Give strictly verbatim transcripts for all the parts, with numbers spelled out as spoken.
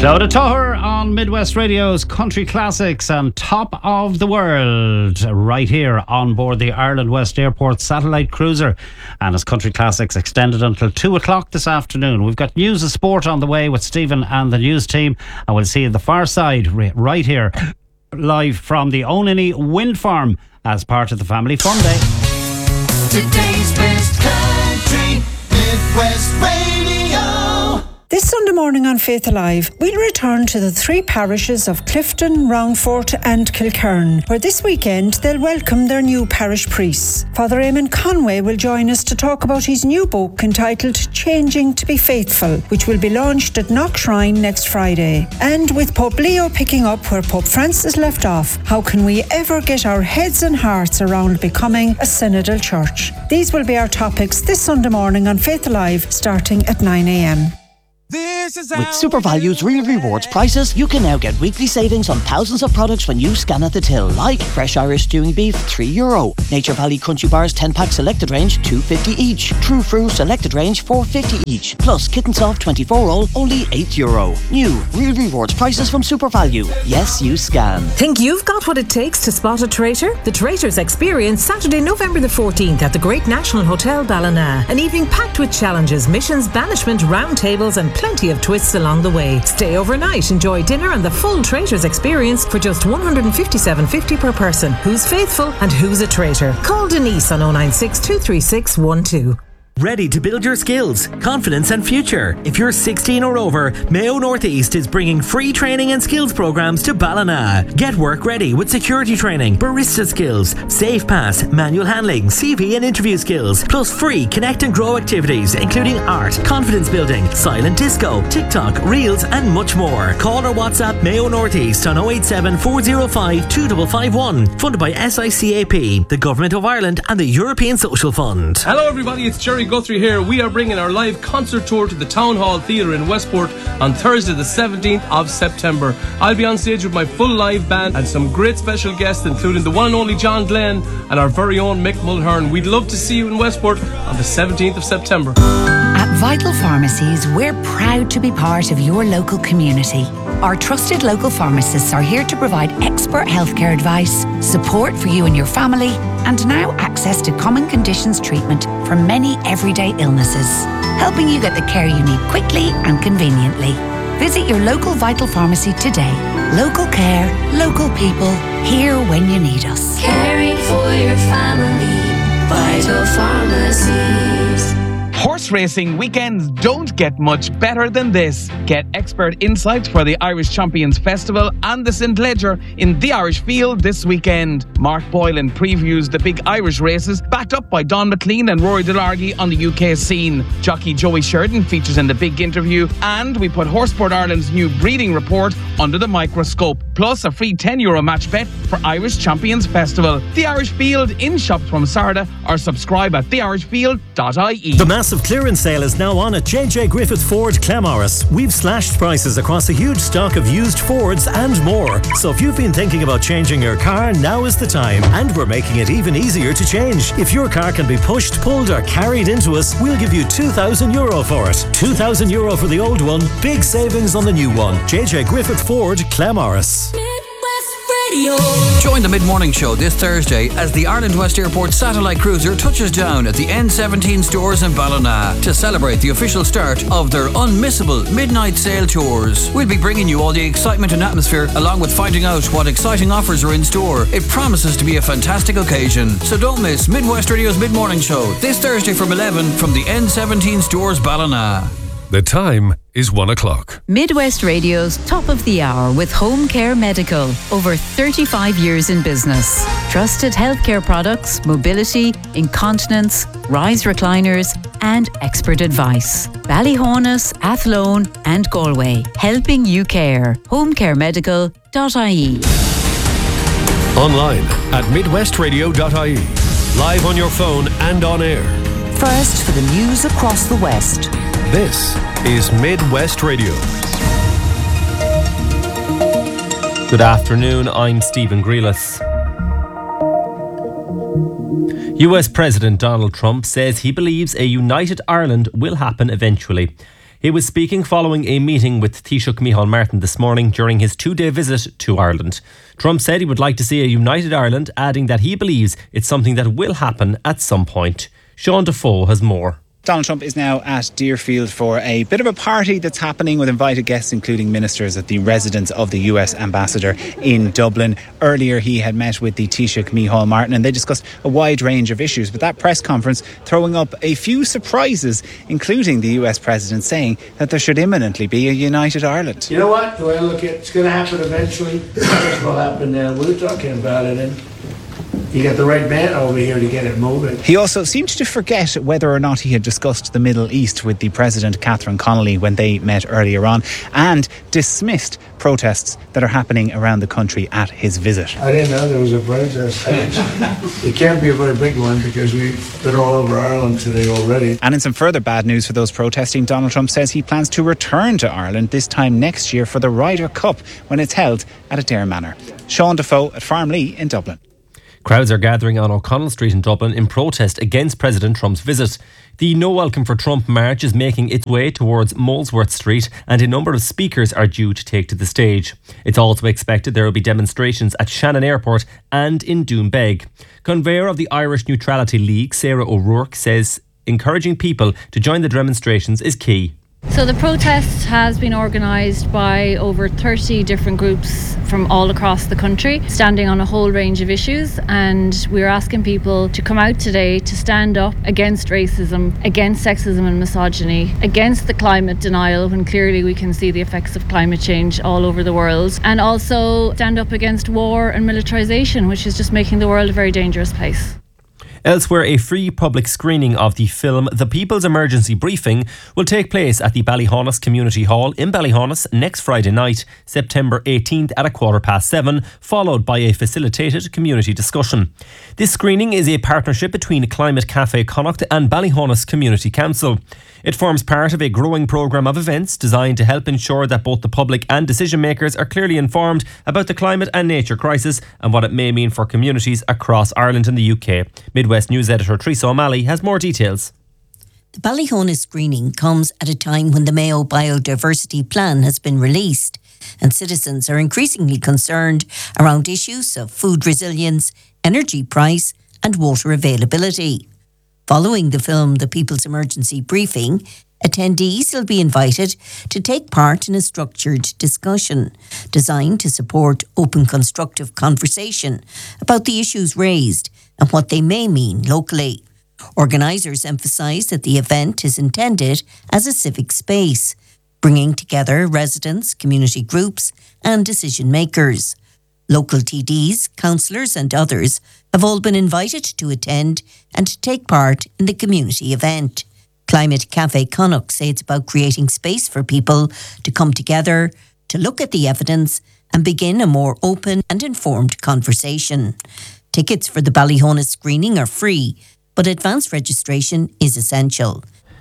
Clodagh Tuathair on Midwest Radio's Country Classics and Top of the World, right here on board the Ireland West Airport satellite cruiser. And as Country Classics extended until two o'clock this afternoon. We've got news of sport on the way with Stephen and the news team, and we'll see you at the far side right here, live from the Oniny Wind Farm as part of the Family Fun Day. Today's best country, Midwest Radio. This Sunday morning on Faith Alive, we'll return to the three parishes of Clifton, Roundfort and Kilkern, where this weekend they'll welcome their new parish priests. Father Eamon Conway will join us to talk about his new book entitled Changing to be Faithful, which will be launched at Knock Shrine next Friday. And with Pope Leo picking up where Pope Francis left off, how can we ever get our heads and hearts around becoming a synodal church? These will be our topics this Sunday morning on Faith Alive, starting at nine a.m. With SuperValue's Real Rewards prices, you can now get weekly savings on thousands of products when you scan at the till, like fresh Irish stewing beef, three euro, Nature Valley Crunchy Bars ten pack selected range, two fifty each, True Fruit selected range, four fifty each, plus Kitten Soft twenty-four roll, only eight euro. New Real Rewards prices from SuperValue. Yes, you scan. Think you've got what it takes to spot a traitor? The Traitors Experience, Saturday, November the fourteenth at the Great National Hotel Ballina. An evening packed with challenges, missions, banishment, round tables and plenty of twists along the way. Stay overnight, enjoy dinner and the full Traitors Experience for just one hundred fifty-seven fifty per person. Who's faithful and who's a traitor? Call Denise on oh nine six, two three six, one two. Ready to build your skills, confidence and future? If you're sixteen or over, Mayo Northeast is bringing free training and skills programs to Ballina. Get work ready with security training, barista skills, safe pass, manual handling, C V and interview skills, plus free connect and grow activities including art, confidence building, silent disco, TikTok, reels and much more. Call or WhatsApp Mayo Northeast on oh eight seven, four oh five, two five five one. Funded by S I C A P, the Government of Ireland and the European Social Fund. Hello everybody, it's Jerry Guthrie here. We are bringing our live concert tour to the Town Hall Theatre in Westport on Thursday the seventeenth of September. I'll be on stage with my full live band and some great special guests including the one and only John Glenn and our very own Mick Mulhern. We'd love to see you in Westport on the seventeenth of September. At Vital Pharmacies, we're proud to be part of your local community. Our trusted local pharmacists are here to provide expert healthcare advice, support for you and your family, and now access to common conditions treatment for many everyday illnesses, helping you get the care you need quickly and conveniently. Visit your local Vital Pharmacy today. Local care, local people, here when you need us. Caring for your family, Vital Pharmacies. Horse racing weekends don't get much better than this. Get expert insights for the Irish Champions Festival and the Saint Leger in the Irish Field this weekend. Mark Boylan previews the big Irish races, backed up by Don McLean and Rory Delargy on the U K scene. Jockey Joey Sheridan features in the big interview, and we put Horseport Ireland's new breeding report under the microscope, plus a free ten euro match bet for Irish Champions Festival. The Irish Field in shops from Sarda, or subscribe at the irish field dot I E. The massive clearance sale is now on at J J Griffith Ford Claremorris. We've slashed prices across a huge stock of used Fords and more. So if you've been thinking about changing your car, now is the time. And we're making it even easier to change. If your car can be pushed, pulled or carried into us, we'll give you two thousand euro for it. two thousand euro for the old one, big savings on the new one. J J Griffith Ford Claremorris. Join the Mid-Morning Show this Thursday as the Ireland West Airport satellite cruiser touches down at the N seventeen stores in Ballina to celebrate the official start of their unmissable midnight sale tours. We'll be bringing you all the excitement and atmosphere, along with finding out what exciting offers are in store. It promises to be a fantastic occasion, so don't miss Midwest Radio's Mid-Morning Show this Thursday from eleven from the N seventeen stores Ballina. The time is one o'clock. Midwest Radio's Top of the Hour with Home Care Medical. Over thirty-five years in business. Trusted healthcare products, mobility, incontinence, rise recliners and expert advice. Ballyhonus, Athlone and Galway. Helping you care. home care medical dot I E. Online at midwest radio dot I E. Live on your phone and on air. First for the news across the West. This is Midwest Radio. Good afternoon, I'm Stephen Grealis. U S President Donald Trump says he believes a united Ireland will happen eventually. He was speaking following a meeting with Taoiseach Micheál Martin this morning during his two-day visit to Ireland. Trump said he would like to see a united Ireland, adding that he believes it's something that will happen at some point. Sean Defoe has more. Donald Trump is now at Deerfield for a bit of a party that's happening with invited guests, including ministers at the residence of the U S ambassador in Dublin. Earlier, he had met with the Taoiseach Micheál Martin and they discussed a wide range of issues. But that press conference throwing up a few surprises, including the U S president saying that there should imminently be a united Ireland. You know what? The way I look at it, it's going to happen eventually. It will happen now. We're talking about it and you get the right man over here to get it moving. He also seemed to forget whether or not he had discussed the Middle East with the President, Catherine Connolly, when they met earlier on, and dismissed protests that are happening around the country at his visit. I didn't know there was a protest. It can't be a very big one because we've been all over Ireland today already. And in some further bad news for those protesting, Donald Trump says he plans to return to Ireland this time next year for the Ryder Cup when it's held at Adare Manor. Sean Defoe at Farmlee in Dublin. Crowds are gathering on O'Connell Street in Dublin in protest against President Trump's visit. The No Welcome for Trump march is making its way towards Molesworth Street and a number of speakers are due to take to the stage. It's also expected there will be demonstrations at Shannon Airport and in Doonbeg. Conveyor of the Irish Neutrality League, Sarah O'Rourke, says encouraging people to join the demonstrations is key. So the protest has been organised by over thirty different groups from all across the country, standing on a whole range of issues, and we're asking people to come out today to stand up against racism, against sexism and misogyny, against the climate denial when clearly we can see the effects of climate change all over the world, and also stand up against war and militarisation, which is just making the world a very dangerous place. Elsewhere, a free public screening of the film The People's Emergency Briefing will take place at the Ballyhonus Community Hall in Ballyhonus next Friday night, September eighteenth at a quarter past seven, followed by a facilitated community discussion. This screening is a partnership between Climate Cafe Connacht and Ballyhonus Community Council. It forms part of a growing programme of events designed to help ensure that both the public and decision makers are clearly informed about the climate and nature crisis and what it may mean for communities across Ireland and the U K. Midwest News editor Teresa O'Malley has more details. The Ballyhonus screening comes at a time when the Mayo Biodiversity Plan has been released and citizens are increasingly concerned around issues of food resilience, energy price and water availability. Following the film The People's Emergency Briefing, attendees will be invited to take part in a structured discussion designed to support open, constructive conversation about the issues raised and what they may mean locally. Organisers emphasise that the event is intended as a civic space, bringing together residents, community groups and decision makers. Local T Ds, councillors and others have all been invited to attend and take part in the community event. Climate Cafe Connacht say it's about creating space for people to come together, to look at the evidence and begin a more open and informed conversation. Tickets for the Ballyhonus screening are free, but advance registration is essential.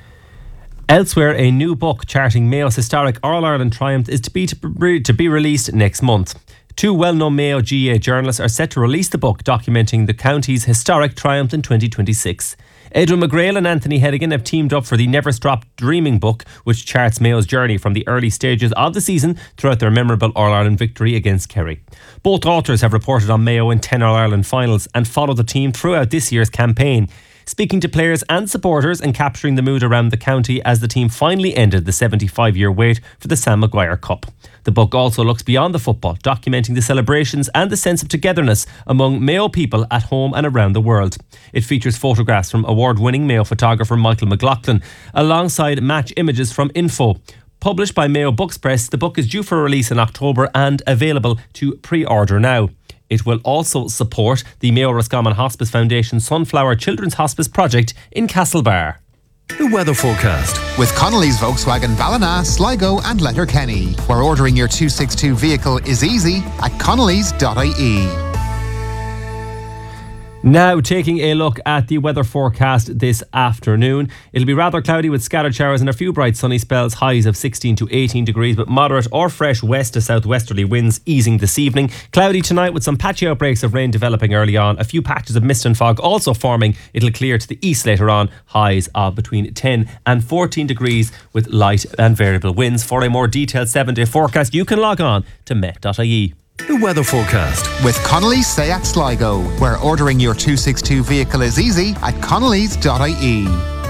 Elsewhere, a new book charting Mayo's historic All-Ireland triumph is to be, to, to be released next month. Two well-known Mayo G A A journalists are set to release the book documenting the county's historic triumph in twenty twenty-six. Edwin McGrail and Anthony Hedigan have teamed up for the Never Stop Dreaming book, which charts Mayo's journey from the early stages of the season throughout their memorable All-Ireland victory against Kerry. Both authors have reported on Mayo in ten All-Ireland finals and followed the team throughout this year's campaign, speaking to players and supporters and capturing the mood around the county as the team finally ended the seventy-five-year wait for the Sam Maguire Cup. The book also looks beyond the football, documenting the celebrations and the sense of togetherness among Mayo people at home and around the world. It features photographs from award-winning Mayo photographer Michael McLaughlin, alongside match images from Info. Published by Mayo Books Press, the book is due for release in October and available to pre-order now. It will also support the Mayo Roscommon Hospice Foundation Sunflower Children's Hospice project in Castlebar. The weather forecast. With Connolly's Volkswagen Ballina, Sligo and Letterkenny, where ordering your two sixty-two vehicle is easy at connellys dot I E. Now, taking a look at the weather forecast this afternoon. It'll be rather cloudy with scattered showers and a few bright sunny spells, highs of sixteen to eighteen degrees, but moderate or fresh west to southwesterly winds easing this evening. Cloudy tonight with some patchy outbreaks of rain developing early on. A few patches of mist and fog also forming. It'll clear to the east later on. Highs of between ten and fourteen degrees with light and variable winds. For a more detailed seven-day forecast, you can log on to met dot I E. The weather forecast with Connolly's Seat Sligo, where ordering your two sixty-two vehicle is easy at connellys dot I E.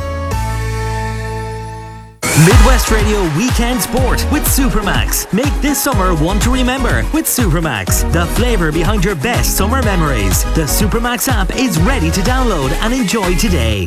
Midwest Radio Weekend Sport with Supermax. Make this summer one to remember with Supermax, the flavour behind your best summer memories. The Supermax app is ready to download and enjoy today.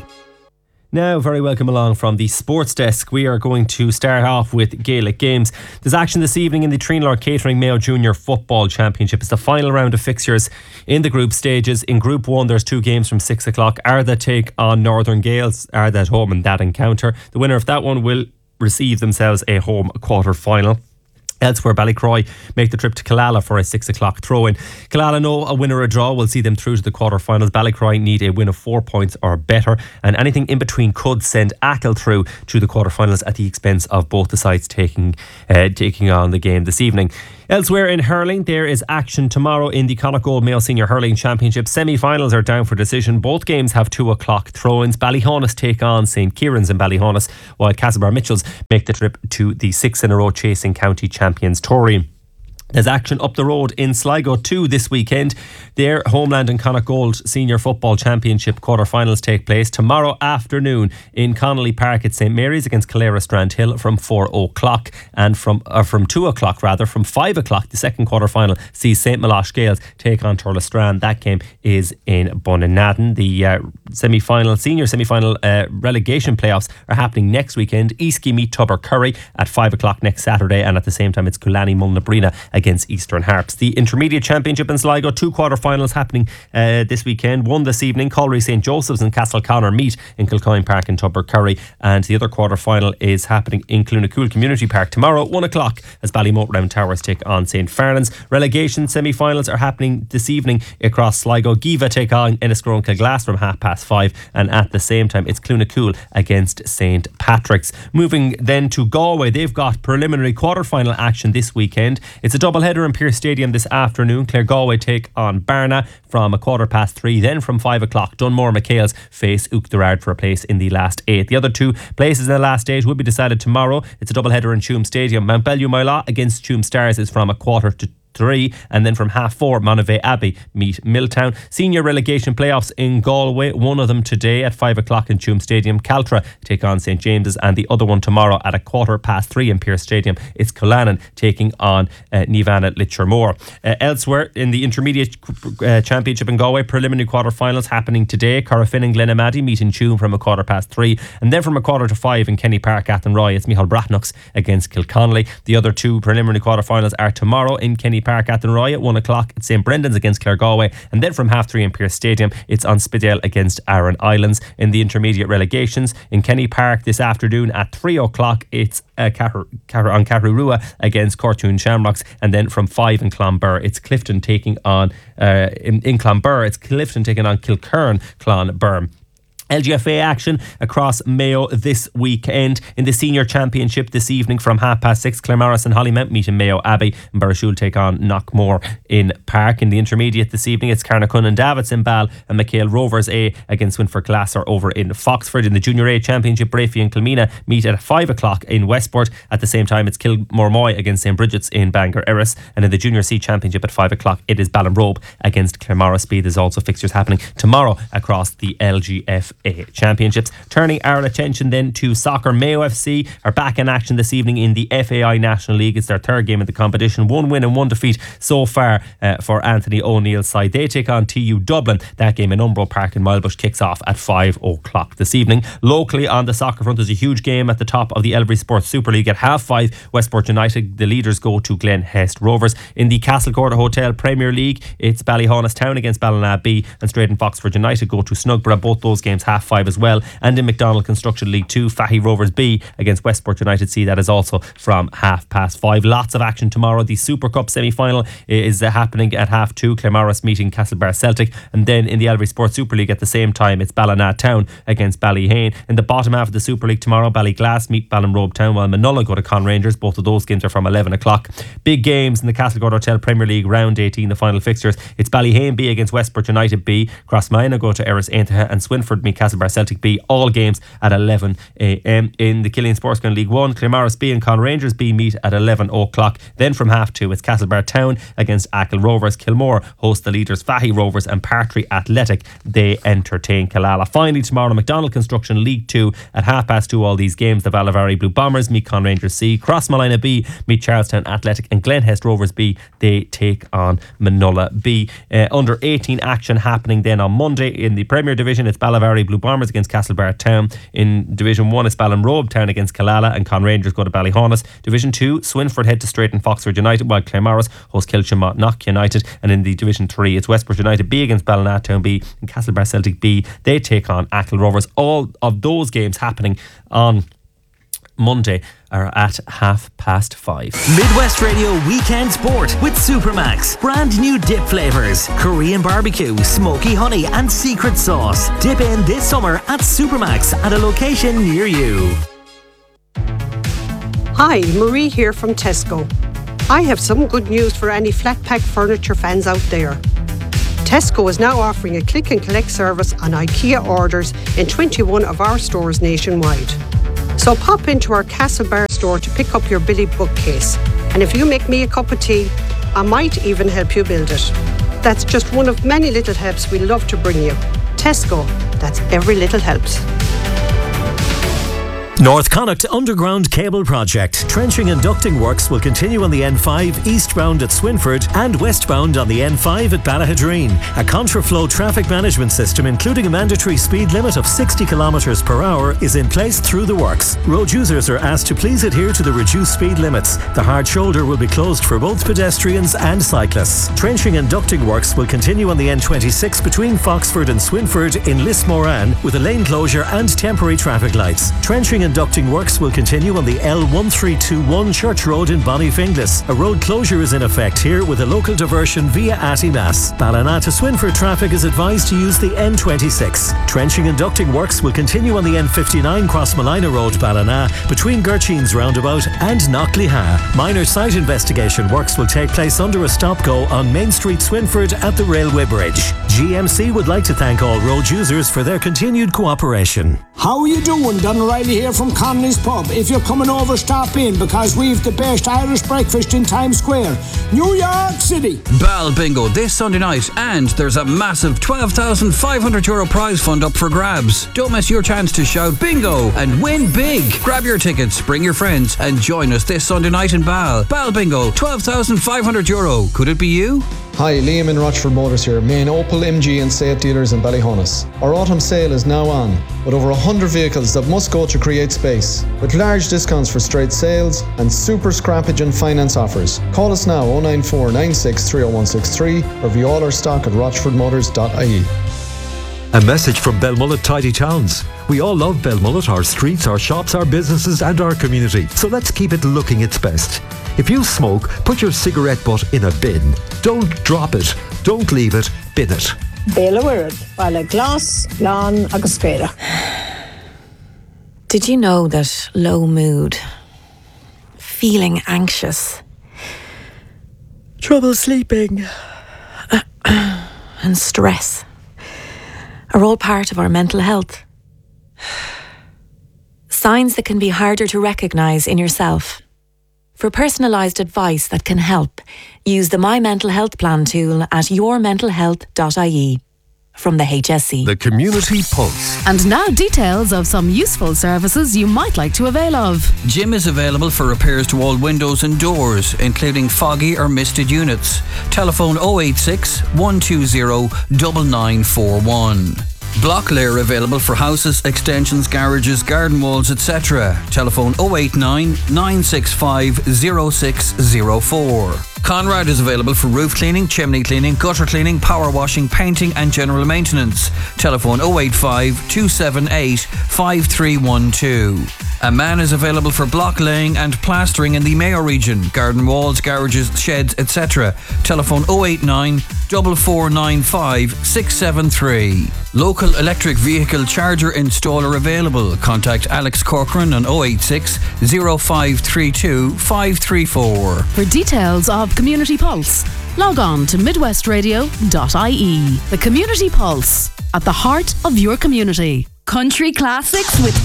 Now, very welcome along from the sports desk. We are going to start off with Gaelic games. There's action this evening in the Trinlor Catering Mayo Junior Football Championship. It's the final round of fixtures in the group stages. In Group one, there's two games from six o'clock. Ardha take on Northern Gales. Ardha at home in that encounter. The winner of that one will receive themselves a home quarter final. Elsewhere, Ballycroy make the trip to Killala for a six o'clock throw-in. Killala know a win or a draw will see them through to the quarter-finals. Ballycroy need a win of four points or better, and anything in between could send Achill through to the quarter-finals at the expense of both the sides taking uh, taking on the game this evening. Elsewhere in hurling, there is action tomorrow in the Connacht Gold Mayo Senior Hurling Championship. Semi-finals are down for decision. Both games have two o'clock throw-ins. Ballyhonus take on Saint Kieran's in Ballyhonus, while Castlebar Mitchells make the trip to the six in a row chasing County Champions Tory. There's action up the road in Sligo too this weekend. Their Homeland and Connacht Gold Senior Football Championship quarter-finals take place tomorrow afternoon in Connolly Park at St Mary's against Calera Strandhill from four o'clock, and from uh, from two o'clock rather from five o'clock the second quarter-final sees Saint Malosh Gales take on Turles Strand. That game is in Bunninadden. The uh, semi-final senior semi-final uh, relegation playoffs are happening next weekend. Eastkey meet Tubber Curry at five o'clock next Saturday, and at the same time it's Kulani Mulnabrina against Eastern Harps. The Intermediate Championship in Sligo, two quarter-finals happening uh, this weekend. One this evening, Colliery St Joseph's and Castleconnor meet in Kilcoyne Park in Tubber Curry, and the other quarter-final is happening in Clunacool Community Park tomorrow, one o'clock, as Ballymote Round Towers take on St Farnans. Relegation semi-finals are happening this evening across Sligo. Giva take on Enniscrone Kilglass from half past five, and at the same time it's Clunacool against St Patrick's. Moving then to Galway, they've got preliminary quarter-final action this weekend. It's a double header in Pearse Stadium this afternoon. Clare Galway take on Barna from a quarter past three. Then from five o'clock, Dunmore McHale's face Uachtarard for a place in the last eight. The other two places in the last eight will be decided tomorrow. It's a double header in Tuam Stadium. Mount Bellew Moyla against Tuam Stars is from a quarter to three, and then from half four Monavea Abbey meet Milltown. Senior relegation playoffs in Galway, one of them today at five o'clock in Tuam Stadium. Caltra take on St James's, and the other one tomorrow at a quarter past three in Pearse Stadium. It's Collanan taking on uh, Nivana Litchermore. Uh, elsewhere in the Intermediate uh, Championship in Galway, preliminary quarter-finals happening today. Corofin and Glenamaddy meet in Tuam from a quarter past three, and then from a quarter to five in Kenny Park, Athenroy, it's Micheál Brathnux against Kilconnelly. The other two preliminary quarter-finals are tomorrow in Kenny Park, Athenroy at one o'clock. It's St Brendan's against Clare Galway, and then from half three in Pearse Stadium it's on Spidale against Aran Islands. In the intermediate relegations in Kenny Park this afternoon at three o'clock it's uh, Car- Car- on Carrarua against Cortoon Shamrocks, and then from five in Clonbur it's Clifton taking on uh, in, in Clonbur it's Clifton taking on Kilkern Clonburn. L G F A action across Mayo this weekend. In the Senior Championship this evening from half past six, Claremorris and Hollymount meet in Mayo Abbey, and Burrishoole take on Knockmore in Park. In the Intermediate this evening it's Carnacun and Davits in Ball, and McHale Rovers A against Winford Glasser over in Foxford. In the Junior A Championship, Brafey and Kilmina meet at five o'clock in Westport. At the same time it's Kilmore Moy against St Bridget's in Bangor Erris, and in the Junior C Championship at five o'clock it is Ballinrobe against Claremorris B. There's also fixtures happening tomorrow across the L G F A Championships. Turning our attention then to soccer, Mayo F C are back in action this evening in the F A I National League. It's their third game of the competition. One win and one defeat so far uh, for Anthony O'Neill's side. They take on T U Dublin. That game in Umbro Park in Milebush kicks off at five o'clock this evening. Locally on the soccer front, there's a huge game at the top of the Elvery Sports Super League at half five. Westport United, the leaders, go to Glen Hest Rovers. In the Castlecourt Hotel Premier League, it's Ballyhonus Town against Ballina B, and Straight and Foxford United go to Snugborough. Both those games half five as well. And in McDonald Construction League two, Fahy Rovers B against Westport United C. That is also from half past five. Lots of action tomorrow. The Super Cup semi-final is uh, happening at half two. Claremorris meeting Castlebar Celtic. And then in the Albury Sports Super League at the same time, it's Ballina Town against Ballyhane. In the bottom half of the Super League tomorrow, Ballyglass meet Ballinrobe Town, while Manola go to Con Rangers. Both of those games are from eleven o'clock. Big games in the Castlegord Hotel Premier League round eighteen, the final fixtures. It's Ballyhane B against Westport United B. Crossmina go to Erris Aintaha, and Swinford meet Castlebar Celtic B. All games at eleven a.m. In the Killeen Sportsground League one, Claremorris B and Con Rangers B meet at eleven o'clock. Then from half two, it's Castlebar Town against Achill Rovers. Kilmore host the leaders Fahy Rovers, and Partry Athletic, they entertain Killala. Finally tomorrow, McDonald Construction League two at half past two. All these games, the Valavari Blue Bombers meet Con Rangers C. Crossmolina B meet Charlestown Athletic, and Glenhest Rovers B, they take on Manola B. Uh, under eighteen action happening then on Monday. In the Premier Division, it's Valavari Blue Bombers against Castlebar Town. In Division one, it's Ballinrobe Town against Killala, and Con Rangers go to Ballyhaunis. Division two, Swinford head to Straighton Foxford United, while Claremorris host Kilcham Knock United. And in the Division three, it's Westport United B against Ballina Town B, and Castlebar Celtic B, they take on Achill Rovers. All of those games happening on Monday are at half past five. Midwest Radio Weekend Sport with Supermax. Brand new dip flavours: Korean barbecue, smoky honey and secret sauce. Dip in this summer at Supermax at a location near you. Hi, Marie here from Tesco. I have some good news for any flat pack furniture fans out there. Tesco is now offering a click and collect service on IKEA orders in twenty-one of our stores nationwide. So pop into our Castlebar store to pick up your Billy bookcase. And if you make me a cup of tea, I might even help you build it. That's just one of many little helps we love to bring you. Tesco, that's every little helps. North Connacht Underground Cable Project. Trenching and ducting works will continue on the N five eastbound at Swinford and westbound on the N five at Ballahadreen. A contraflow traffic management system, including a mandatory speed limit of sixty kilometres per hour, is in place through the works. Road users are asked to please adhere to the reduced speed limits. The hard shoulder will be closed for both pedestrians and cyclists. Trenching and ducting works will continue on the N twenty-six between Foxford and Swinford in Lismoran, with a lane closure and temporary traffic lights. Trenching and ducting works will continue on the L one three two one Church Road in Bonnyfinglas. A road closure is in effect here with a local diversion via Attimass. Ballina to Swinford traffic is advised to use the N twenty-six. Trenching and ducting works will continue on the N fifty-nine Crossmolina Road, Ballina, between Gerchines Roundabout and Knockleyha. Minor site investigation works will take place under a stop-go on Main Street, Swinford at the Railway Bridge. G M C would like to thank all road users for their continued cooperation. How are you doing? Don O'Reilly here from Connolly's Pub. If you're coming over, stop in, because we've the best Irish breakfast in Times Square, New York City. Bal Bingo this Sunday night, and there's a massive twelve thousand five hundred euro prize fund up for grabs. Don't miss your chance to shout bingo and win big. Grab your tickets, bring your friends, and join us this Sunday night in Bal. Bal Bingo, twelve thousand five hundred euro. Could it be you? Hi, Liam in Rochford Motors here, main Opel, M G and Seat dealers in Ballyhaunis. Our autumn sale is now on, with over one hundred vehicles that must go to create space, with large discounts for straight sales and super scrappage and finance offers. Call us now oh nine four nine six three oh one six three or view all our stock at rochford motors dot I E. A message from Belmullet Tidy Towns. We all love Belmullet, our streets, our shops, our businesses and our community. So let's keep it looking its best. If you smoke, put your cigarette butt in a bin. Don't drop it. Don't leave it. Bin it. Béla Wirad, Bala Glass, Lan agus Féra. Did you know that low mood, feeling anxious, trouble sleeping, and stress are all part of our mental health? Signs that can be harder to recognise in yourself. For personalised advice that can help, use the My Mental Health Plan tool at your mental health dot I E from the H S C. The Community Pulse. And now details of some useful services you might like to avail of. Jim is available for repairs to all windows and doors, including foggy or misted units. Telephone oh eight six, one two zero, nine nine four one. Block layer available for houses, extensions, garages, garden walls, et cetera. Telephone oh eight nine, nine six five, oh six oh four. Conrad is available for roof cleaning, chimney cleaning, gutter cleaning, power washing, painting and general maintenance. Telephone oh eight five, two seven eight, five three one two. A man is available for block laying and plastering in the Mayo region, garden walls, garages, sheds, et cetera. Telephone oh eight nine, four four nine five, six seven three. Local electric vehicle charger installer available. Contact Alex Corcoran on oh eight six, oh five three two, five three four. For details of Community Pulse, log on to midwest radio dot I E. The Community Pulse, at the heart of your community. Country classics with